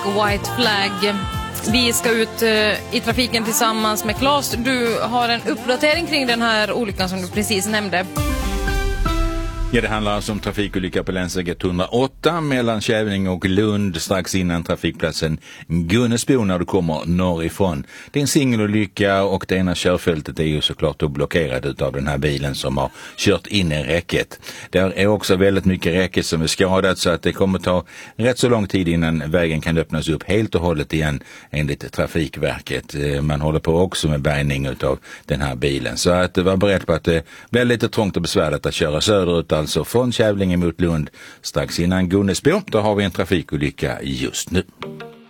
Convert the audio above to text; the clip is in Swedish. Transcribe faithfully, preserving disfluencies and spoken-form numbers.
White Flag. Vi ska ut i trafiken tillsammans med Claes. Du har en uppdatering kring den här olyckan som du precis nämnde. Ja, det handlar alltså om trafikolycka på länsväg etthundraåtta mellan Kävlinge och Lund strax innan trafikplatsen Gunnesbo när du kommer norrifrån. Det är en singelolycka och det ena körfältet är ju såklart då blockerat utav den här bilen som har kört in i räcket. Det är också väldigt mycket räcket som är skadat så att det kommer ta rätt så lång tid innan vägen kan öppnas upp helt och hållet igen enligt Trafikverket. Man håller på också med bärgning utav den här bilen så att var beredd på att det blir lite trångt och besvärligt att köra söderut. Alltså från Kävlinge mot Lund strax innan Gunnesbo. Då har vi en trafikolycka just nu.